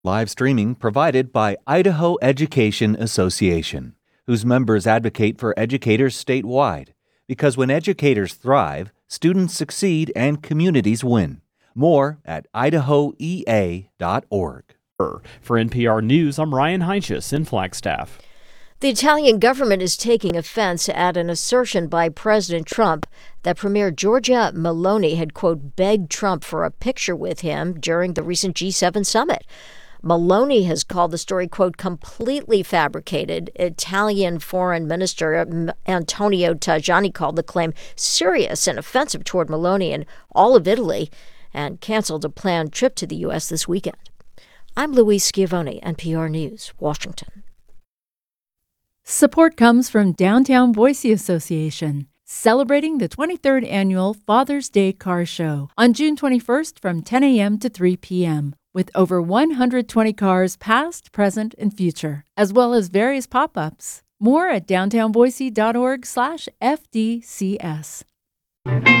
Live streaming provided by Idaho Education Association, whose members advocate for educators statewide. Because when educators thrive, students succeed and communities win. More at idahoea.org. For NPR News, I'm Ryan Heinsius in Flagstaff. The Italian government is taking offense at an assertion by President Trump that Premier Giorgia Meloni had, quote, begged Trump for a picture with him during the recent G7 summit. Meloni has called the story, quote, completely fabricated. Italian Foreign Minister Antonio Tajani called the claim serious and offensive toward Meloni and all of Italy and canceled a planned trip to the U.S. this weekend. I'm Louise Schiavone, NPR News, Washington. Support comes from Downtown Boise Association, celebrating the 23rd Annual Father's Day Car Show on June 21st from 10 a.m. to 3 p.m., with over 120 cars past, present, and future, as well as various pop-ups. More at downtownboise.org/FDCS.